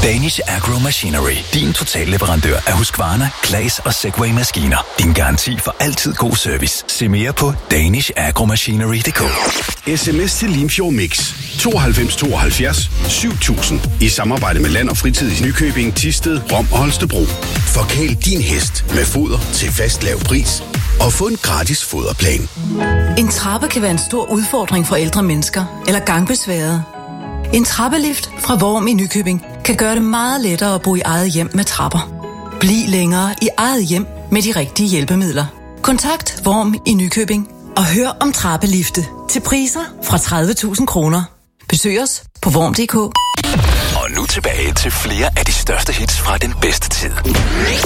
Danish Agro Machinery. Din totalleverandør af Husqvarna, Claes og Segway-maskiner. Din garanti for altid god service. Se mere på danishagromachinery.dk. SMS til Limfjord Mix 92 72 7000 i samarbejde med Land og Fritid i Nykøbing, Thisted, Rom og Holstebro. Forkæl din hest med foder til fast lav pris og få en gratis foderplan. En trappe kan være en stor udfordring for ældre mennesker eller gangbesværede. En trappelift fra Worm i Nykøbing kan gøre det meget lettere at bo i eget hjem med trapper. Bliv længere i eget hjem med de rigtige hjælpemidler. Kontakt Worm i Nykøbing og hør om trappelifte til priser fra 30.000 kroner. Besøg os på worm.dk. Og nu tilbage til flere af de største hits fra den bedste tid.